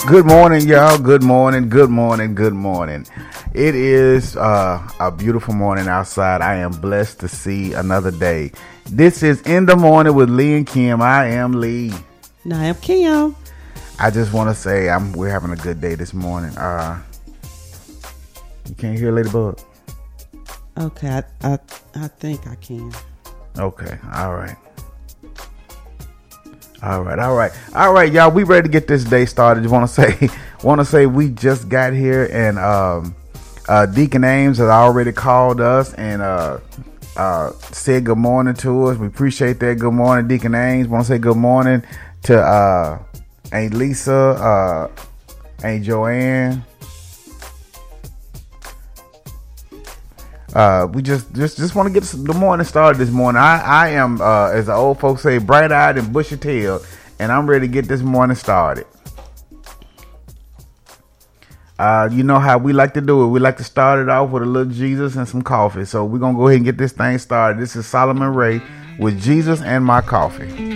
Good morning, y'all. Good morning. Good morning. Good morning. It is a beautiful morning outside. I am blessed to see another day. This is In the Morning with Lee and Kim. I am Lee. And I am Kim. I just want to say we're having a good day this morning. You can't hear Ladybug? Okay, I think I can. Okay, all right. All right, y'all. We ready to get this day started. Just want to say we just got here, and Deacon Ames has already called us and said good morning to us. We appreciate that. Good morning, Deacon Ames. Want to say good morning to Aunt Lisa, Aunt Joanne. We just want to get the morning started this morning. I am, as the old folks say, bright-eyed and bushy-tailed, and I'm ready to get this morning started. You know how we like to do it. We like to start it off with a little Jesus and some coffee. So we're going to go ahead and get this thing started. This is Solomon Ray with Jesus and My Coffee.